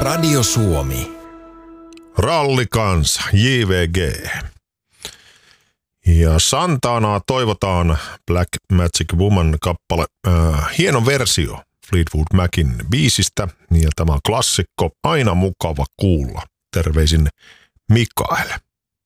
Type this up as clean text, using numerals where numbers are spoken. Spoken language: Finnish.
Radio Suomi. Rallikansa, JVG. Ja Santanaa toivotaan Black Magic Woman -kappale. Hieno versio Fleetwood Macin biisistä. Ja tämä on klassikko. Aina mukava kuulla. Terveisin Mikael.